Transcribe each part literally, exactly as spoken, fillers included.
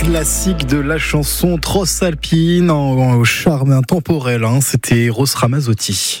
Classique de la chanson Transalpine en, en charme intemporel, hein, c'était Eros Ramazzotti.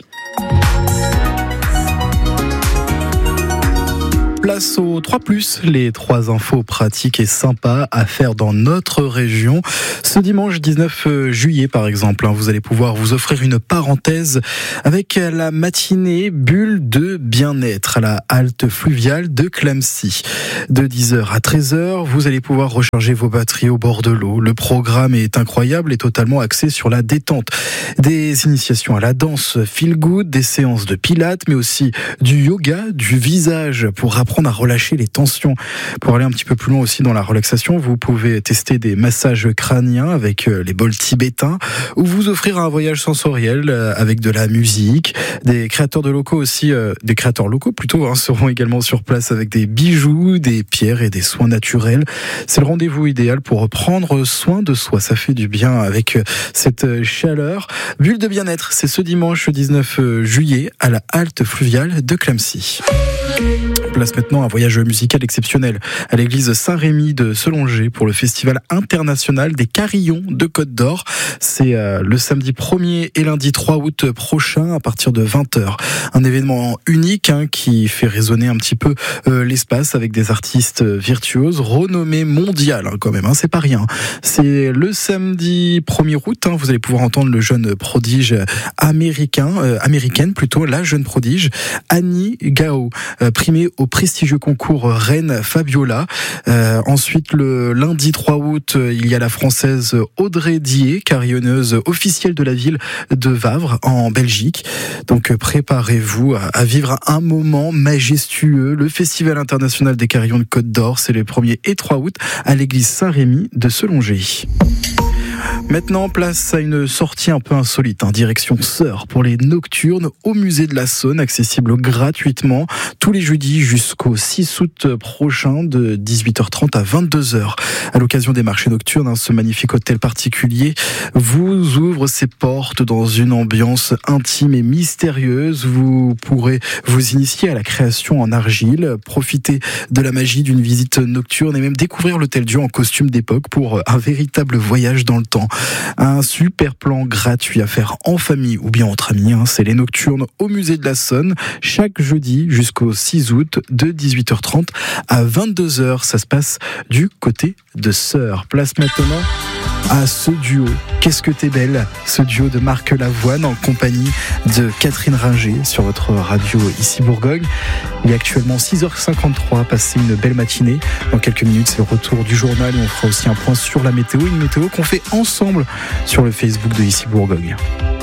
Place aux trois plus, les trois infos pratiques et sympas à faire dans notre région. Ce dimanche dix-neuf juillet par exemple, vous allez pouvoir vous offrir une parenthèse avec la matinée bulle de bien-être à la halte fluviale de Clamecy. De dix heures à treize heures, vous allez pouvoir recharger vos batteries au bord de l'eau. Le programme est incroyable et totalement axé sur la détente. Des initiations à la danse feel good, des séances de pilates, mais aussi du yoga, du visage pour apprendre à relâcher les tensions. Pour aller un petit peu plus loin aussi dans la relaxation, vous pouvez tester des massages crâniens avec les bols tibétains ou vous offrir un voyage sensoriel avec de la musique. Des créateurs de locaux aussi, euh, des créateurs locaux plutôt, hein, seront également sur place avec des bijoux, des pierres et des soins naturels. C'est le rendez-vous idéal pour prendre soin de soi. Ça fait du bien avec cette chaleur. Bulle de bien-être, c'est ce dimanche dix-neuf juillet à la halte fluviale de Clamecy. Place maintenant un voyage musical exceptionnel à l'église Saint-Rémy de Selongé pour le festival international des carillons de Côte d'Or. C'est euh, le samedi premier et lundi trois août prochain à partir de vingt heures. Un événement unique hein, qui fait résonner un petit peu euh, l'espace avec des artistes virtuoses renommés mondiales hein, quand même, hein, c'est pas rien. C'est le samedi premier août, hein, vous allez pouvoir entendre le jeune prodige américain, euh, américaine plutôt, la jeune prodige Annie Gao, euh, primée au prestigieux concours Reine Fabiola. Euh, ensuite, le lundi trois août, il y a la française Audrey Dier, carillonneuse officielle de la ville de Wavre, en Belgique. Donc, préparez-vous à, à vivre un moment majestueux. Le Festival international des carillons de Côte d'Or, c'est les premier et trois août à l'église Saint-Rémy de Selongé. Maintenant, place à une sortie un peu insolite, hein, direction Sœurs pour les nocturnes au musée de la Saône, accessible gratuitement tous les jeudis jusqu'au six août prochain de dix-huit heures trente à vingt-deux heures. À l'occasion des marchés nocturnes, hein, ce magnifique hôtel particulier vous ouvre ses portes dans une ambiance intime et mystérieuse. Vous pourrez vous initier à la création en argile, profiter de la magie d'une visite nocturne et même découvrir l'Hôtel Dieu en costume d'époque pour un véritable voyage dans le temps. Un super plan gratuit à faire en famille ou bien entre amis, hein, c'est les nocturnes au musée de la Saône, chaque jeudi jusqu'au six août de dix-huit heures trente à vingt-deux heures. Ça se passe du côté de Sœurs. Place maintenant à ce duo. Qu'est-ce que t'es belle, ce duo de Marc Lavoine en compagnie de Catherine Ringer sur votre radio ici Bourgogne. Il est actuellement six heures cinquante-trois, passez une belle matinée. Dans quelques minutes, c'est le retour du journal et on fera aussi un point sur la météo, une météo qu'on fait ensemble sur le Facebook de ici Bourgogne.